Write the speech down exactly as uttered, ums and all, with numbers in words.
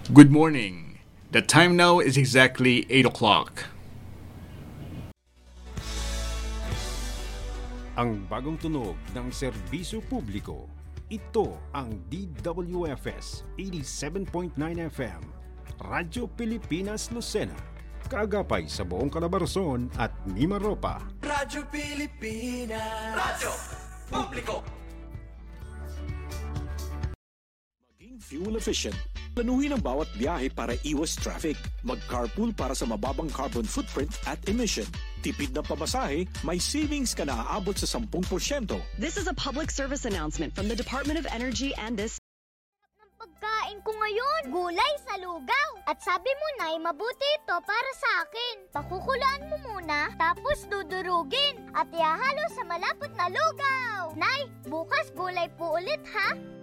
Good morning. The time now is exactly eight o'clock. Ang bagong tunog ng serbisyo publiko. Ito ang D W F S eighty-seven point nine F M, Radyo Pilipinas Lucena, kaagapay sa buong Calabarzon at Mimaropa. Radyo Pilipinas, Radyo Publiko. Maging fuel efficient. Planuhin ang bawat biyahe para iwas traffic. Mag-carpool para sa mababang carbon footprint at emission. Tipid na pamasahe, may savings ka na aabot sa ten percent. This is a public service announcement from the Department of Energy and this. Pagkain ko ngayon, gulay sa lugaw. At sabi mo, Nay, mabuti ito para sa akin. Pakukulaan mo muna, tapos dudurugin at ihahalo sa malapot na lugaw. Nay, bukas gulay po ulit ha.